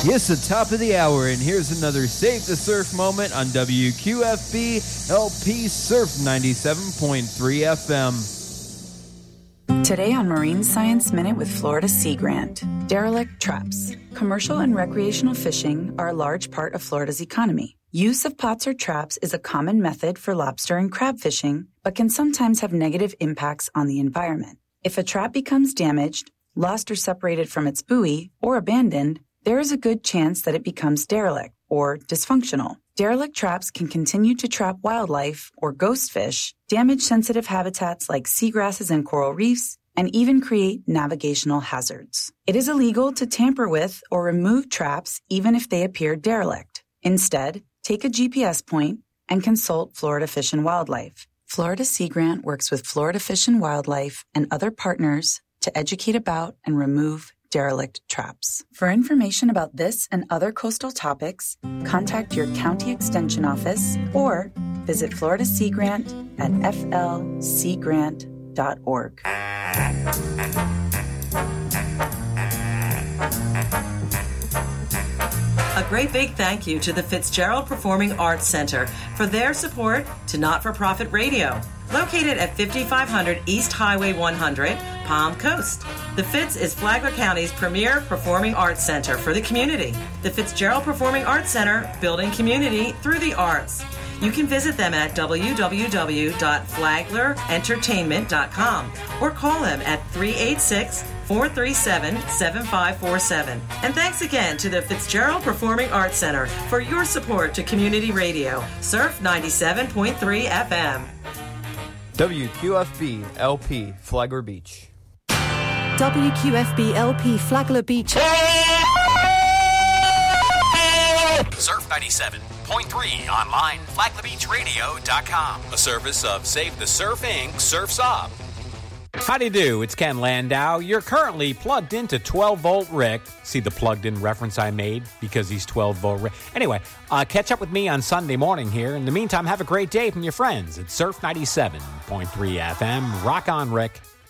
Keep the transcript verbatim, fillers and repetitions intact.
Yes, the top of the hour, and here's another Save the Surf moment on W Q F B L P Surf ninety-seven point three F M. Today on Marine Science Minute with Florida Sea Grant, derelict traps. Commercial and recreational fishing are a large part of Florida's economy. Use of pots or traps is a common method for lobster and crab fishing, but can sometimes have negative impacts on the environment. If a trap becomes damaged, lost or separated from its buoy, or abandoned, there is a good chance that it becomes derelict or dysfunctional. Derelict traps can continue to trap wildlife or ghost fish, damage sensitive habitats like seagrasses and coral reefs, and even create navigational hazards. It is illegal to tamper with or remove traps even if they appear derelict. Instead, take a G P S point and consult Florida Fish and Wildlife. Florida Sea Grant works with Florida Fish and Wildlife and other partners to educate about and remove derelict traps. For information about this and other coastal topics, contact your county extension office or visit Florida Sea Grant at f l sea grant dot org. A great big thank you to the Fitzgerald Performing Arts Center for their support to Not-for-Profit Radio, located at fifty-five hundred East Highway one hundred, Palm Coast. The Fitz is Flagler County's premier performing arts center for the community. The Fitzgerald Performing Arts Center, building community through the arts. You can visit them at w w w dot flagler entertainment dot com or call them at three eight six, four three seven, seven five four seven. And thanks again to the Fitzgerald Performing Arts Center for your support to community radio. Surf ninety-seven point three F M. W Q F B L P Flagler Beach. W Q F B L P Flagler Beach. Surf ninety-seven point three online, flagler beach radio dot com. A service of Save the Surf Incorporated. Surf's Up. How do you do? It's Ken Landau. You're currently plugged into twelve volt Rick. See the plugged in reference I made because he's twelve volt Rick. Anyway, uh, catch up with me on Sunday morning here. In the meantime, have a great day from your friends at Surf ninety-seven point three F M. Rock on, Rick.